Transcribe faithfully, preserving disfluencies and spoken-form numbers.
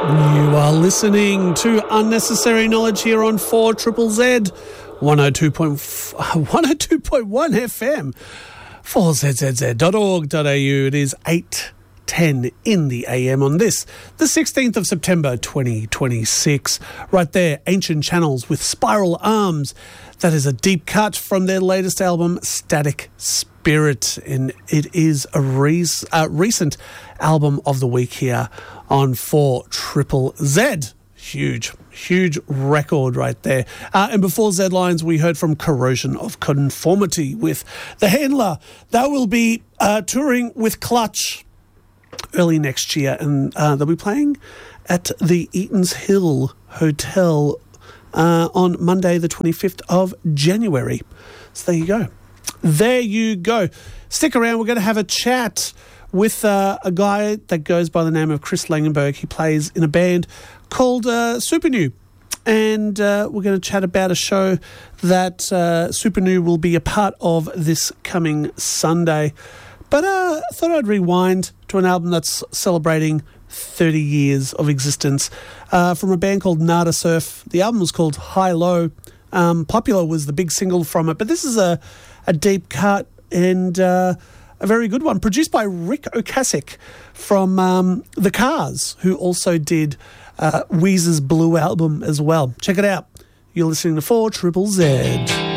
You are listening to Unnecessary Knowledge here on four Triple Z, one oh two point one F M, four Z Z Z dot org dot A U. It is eight ten in the A M on this, the sixteenth of September twenty twenty-six. Right there, Ancient Channels with Spiral Arms. That is a deep cut from their latest album, Static Spirit, and it is a re- uh, recent album of the week here on four Triple Z. Huge, huge record right there. Uh, and before Z Lines, we heard from Corrosion of Conformity with The Handler. That will be uh, touring with Clutch early next year, and uh, they'll be playing at the Eaton's Hill Hotel uh, on Monday the twenty-fifth of January. So there you go. There you go. Stick around. We're going to have a chat with uh, a guy that goes by the name of Chris Langenberg. He plays in a band called uh, Super New. And uh, we're going to chat about a show that uh, Super New will be a part of this coming Sunday. But uh, I thought I'd rewind to an album that's celebrating thirty years of existence uh, from a band called Nada Surf. The album was called High Low. Um, Popular was the big single from it. But this is a, a deep cut and uh, a very good one, produced by Rick Ocasek from um, The Cars, who also did uh, Weezer's Blue album as well. Check it out. You're listening to four Triple Z.